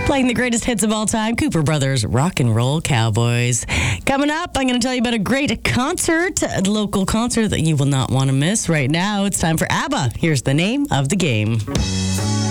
Playing the greatest hits of all time, Cooper Brothers, Rock and Roll Cowboys. Coming up, I'm going to tell you about a great concert, a local concert that you will not want to miss. Right now, it's time for ABBA. Here's the name of the game.